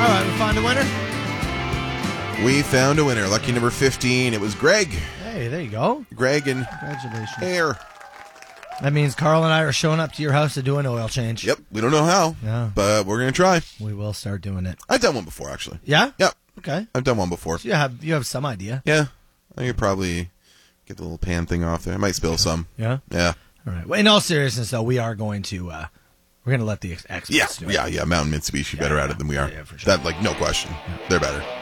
All right, we found a winner. We found a winner. Lucky number 15. It was Greg. Hey, there you go. Greg and Congratulations. Air. That means Carl and I are showing up to your house to do an oil change. Yep. We don't know how, but we're going to try. We will start doing it. I've done one before, actually. Yeah? Yep. Okay. I've done one before. So you have some idea. Yeah. I could probably get the little pan thing off there. I might spill some. Yeah? Yeah. All right. Well, in all seriousness, though, we are going to we're going to let the experts do it. Yeah. Mountain Mitsubishi better at it than we are. Yeah, for sure. That, no question. Yeah. They're better.